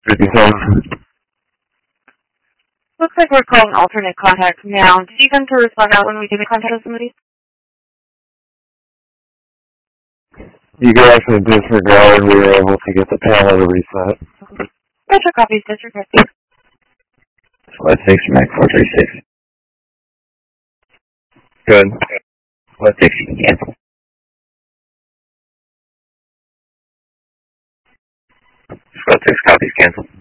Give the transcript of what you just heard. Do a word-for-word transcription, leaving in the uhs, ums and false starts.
fifty-seven. Looks like we're calling alternate contact now. Did you come to respond out when we give a contact with somebody? You guys can disregard. We were able to get the panel to reset. Retro copies, disregard. Flight six, Mac four three six. Good. Flight six, you can cancel. Flight six, copies, cancel.